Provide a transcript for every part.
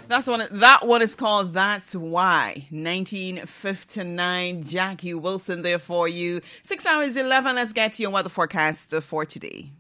That one is called That's Why. 1959. Jackie Wilson there for you. 6 hours 11. Let's get to your weather forecast for today.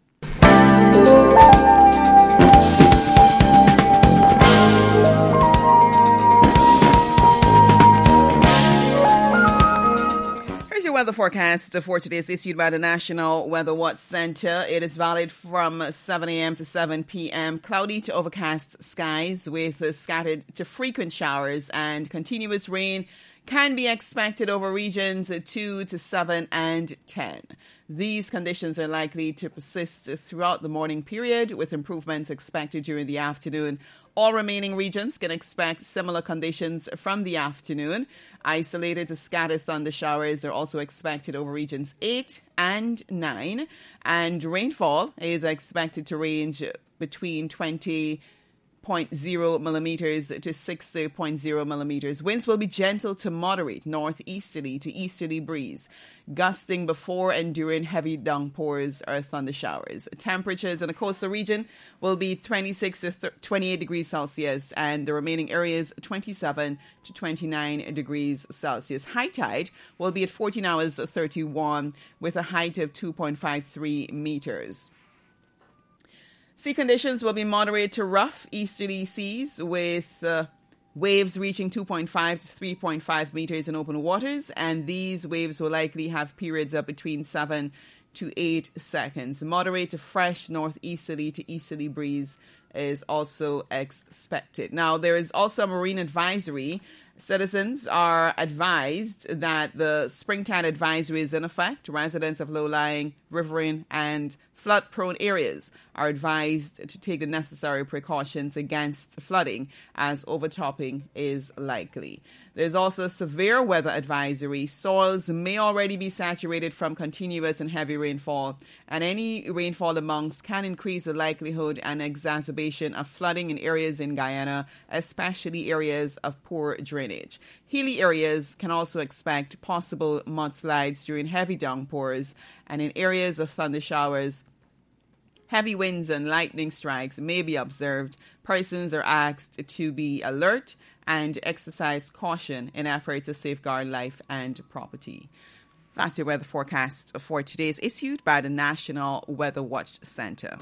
Weather forecast for today is issued by the National Weather Watch Center. It is valid from 7 a.m. to 7 p.m. Cloudy to overcast skies with scattered to frequent showers, and continuous rain can be expected over regions 2 to 7 and 10. These conditions are likely to persist throughout the morning period, with improvements expected during the afternoon. All remaining regions can expect similar conditions from the afternoon. Isolated to scattered thunder showers are also expected over regions 8 and 9. And rainfall is expected to range between 20.0 millimeters to 60.0 millimeters. Winds will be gentle to moderate northeasterly to easterly breeze, gusting before and during heavy downpours or thunder showers. Temperatures in the coastal region will be 26 to 28 degrees Celsius, and the remaining areas 27 to 29 degrees Celsius. High tide will be at 14 hours 31 with a height of 2.53 meters. Sea conditions will be moderate to rough easterly seas with waves reaching 2.5 to 3.5 meters in open waters, and these waves will likely have periods of between 7 to 8 seconds. Moderate to fresh northeasterly to easterly breeze is also expected. Now, there is also a marine advisory. Citizens are advised that the springtide advisory is in effect. Residents of low-lying, riverine, and flood-prone areas are advised to take the necessary precautions against flooding, as overtopping is likely. There's also a severe weather advisory. Soils may already be saturated from continuous and heavy rainfall, and any rainfall amounts can increase the likelihood and exacerbation of flooding in areas in Guyana, especially areas of poor drainage. Hilly areas can also expect possible mudslides during heavy downpours, and in areas of thunder showers, heavy winds and lightning strikes may be observed. Persons are asked to be alert and exercise caution in efforts to safeguard life and property. That's your weather forecast for today, is issued by the National Weather Watch Center.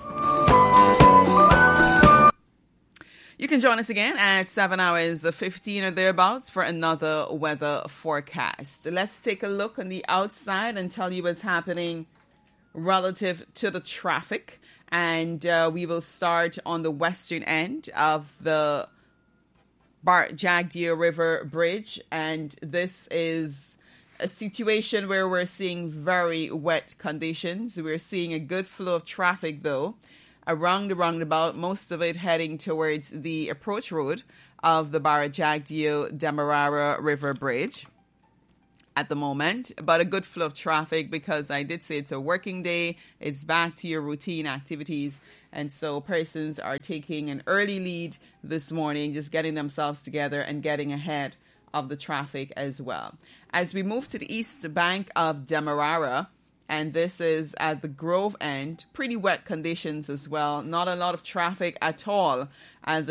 You can join us again at 7 hours 15 or thereabouts for another weather forecast. Let's take a look on the outside and tell you what's happening relative to the traffic. And we will start on the western end of the Jagdeo River Bridge. And this is a situation where we're seeing very wet conditions. We're seeing a good flow of traffic, though, around the roundabout, most of it heading towards the approach road of the Jagdeo Demerara River Bridge at the moment, but a good flow of traffic because I did say it's a working day. It's back to your routine activities. And so persons are taking an early lead this morning, just getting themselves together and getting ahead of the traffic as well. As we move to the east bank of Demerara, and this is at the Grove end, pretty wet conditions as well. Not a lot of traffic at all at the